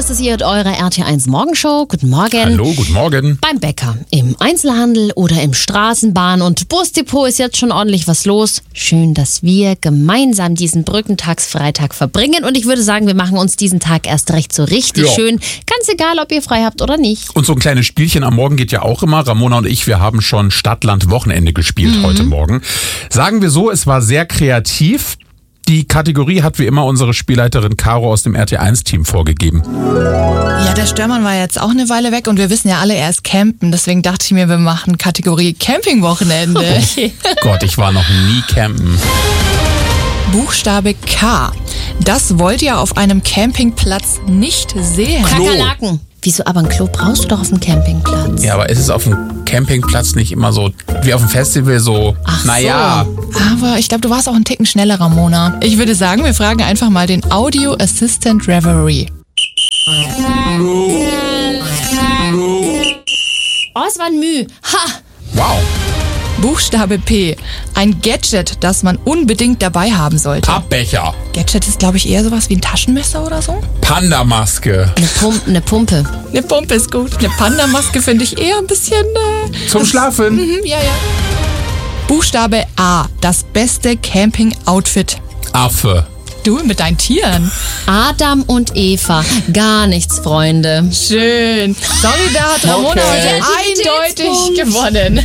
das ist hier eure RT1 Morgenshow. Guten Morgen. Hallo, guten Morgen. Beim Bäcker, im Einzelhandel oder im Straßenbahn- und Busdepot ist jetzt schon ordentlich was los. Schön, dass wir gemeinsam diesen Brückentagsfreitag verbringen. Und ich würde sagen, wir machen uns diesen Tag erst recht so richtig schön. Ganz egal, ob ihr frei habt oder nicht. Und so ein kleines Spielchen am Morgen geht ja auch immer. Ramona und ich, wir haben schon Stadt-Land-Wochenende gespielt heute Morgen. Sagen wir so, es war sehr kreativ. Die Kategorie hat wie immer unsere Spielleiterin Caro aus dem RT1-Team vorgegeben. Ja, der Störmann war jetzt auch eine Weile weg und wir wissen ja alle, er ist campen. Deswegen dachte ich mir, wir machen Kategorie Campingwochenende. Okay. Gott, ich war noch nie campen. Buchstabe K. Das wollt ihr auf einem Campingplatz nicht sehen. Kakerlaken. Wieso, aber ein Klo brauchst du doch auf dem Campingplatz. Ja, aber ist es auf dem Campingplatz nicht immer so, wie auf dem Festival so, Ach naja. Aber ich glaube, du warst auch einen Ticken schneller, Ramona. Ich würde sagen, wir fragen einfach mal den Audio Assistant Reverie. Oh, es war ein Müh. Ha! Wow. Buchstabe P. Ein Gadget, das man unbedingt dabei haben sollte. Pappbecher. Gadget ist, glaube ich, eher sowas wie ein Taschenmesser oder so. Pandamaske. Eine Pumpe. Eine Pumpe ist gut. Eine Pandamaske finde ich eher ein bisschen... Zum Schlafen. Ja. Buchstabe A. Das beste Camping-Outfit. Affe. Du mit deinen Tieren. Adam und Eva. Gar nichts, Freunde. Schön. Sorry, da hat Ramona heute eindeutig gewonnen.